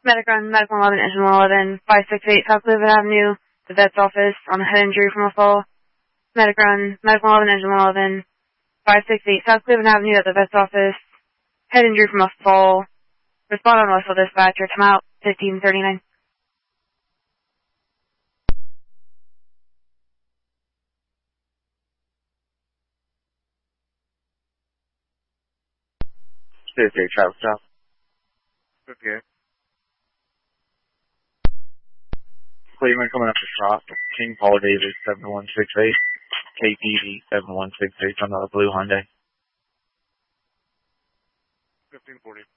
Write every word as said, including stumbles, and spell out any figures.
Medic run, Medic one eleven, Engine one eleven, five six eight South Cleveland Avenue, the vet's office on a head injury from a fall. Medic run, Medic one eleven, Engine one eleven, five six eight South Cleveland Avenue at the vet's office, head injury from a fall. Respond on Russell Dispatcher, time out, fifteen thirty-nine. fifty-eight, travel stop. fifty-eight. Cleveland coming up to Schrock. King Paul Davis, seven one six eight. K P D, seven one six eight on the blue Hyundai. fifteen forty.